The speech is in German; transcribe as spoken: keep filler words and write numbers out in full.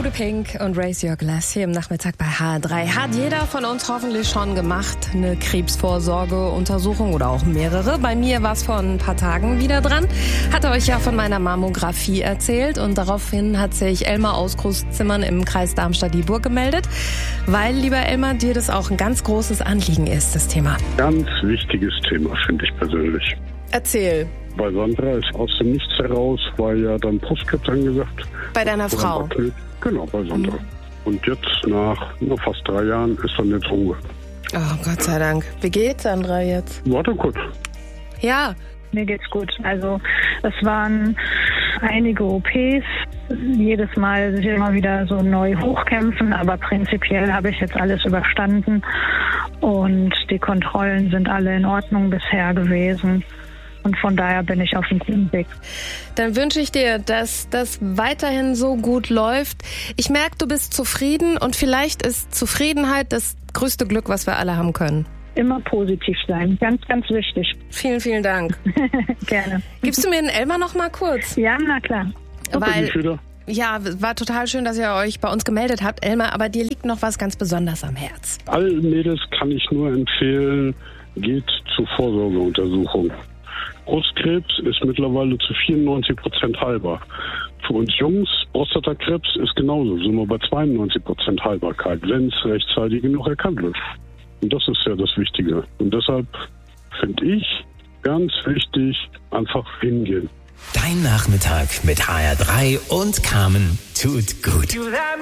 Udo Pink und Raise Your Glass hier im Nachmittag bei H R drei. Hat jeder von uns hoffentlich schon gemacht, eine Krebsvorsorgeuntersuchung oder auch mehrere. Bei mir war es vor ein paar Tagen wieder dran. Hatte euch ja von meiner Mammographie erzählt und daraufhin hat sich Elmar aus Großzimmern im Kreis Darmstadt-Dieburg gemeldet, weil, lieber Elmar, dir das auch ein ganz großes Anliegen ist, das Thema. Ganz wichtiges Thema, finde ich persönlich. Erzähl. Bei Sandra ist aus dem Nichts heraus, war ja dann Brustkrebs angesagt. Bei deiner Frau? Genau, bei Sandra. Mhm. Und jetzt nach na, fast drei Jahren ist dann jetzt Ruhe. Oh, Gott sei Dank. Wie geht's Sandra jetzt? Warte kurz. Ja. Mir geht's gut. Also es waren einige O Ps, jedes Mal sich immer wieder so neu hochkämpfen, aber prinzipiell habe ich jetzt alles überstanden und die Kontrollen sind alle in Ordnung bisher gewesen. Und von daher bin ich auf einem guten Weg. Dann wünsche ich dir, dass das weiterhin so gut läuft. Ich merke, du bist zufrieden und vielleicht ist Zufriedenheit das größte Glück, was wir alle haben können. Immer positiv sein, ganz, ganz wichtig. Vielen, vielen Dank. Gerne. Gibst du mir den Elmar noch mal kurz? Ja, na klar. Weil, ja, war total schön, dass ihr euch bei uns gemeldet habt, Elmar, aber dir liegt noch was ganz Besonderes am Herz. Allen Mädels kann ich nur empfehlen, geht zur Vorsorgeuntersuchung. Brustkrebs ist mittlerweile zu vierundneunzig Prozent heilbar. Für uns Jungs, Prostatakrebs ist genauso, sind wir bei zweiundneunzig Prozent Heilbarkeit, wenn es rechtzeitig genug erkannt wird. Und das ist ja das Wichtige. Und deshalb finde ich ganz wichtig, einfach hingehen. Dein Nachmittag mit H R drei und Carmen tut gut.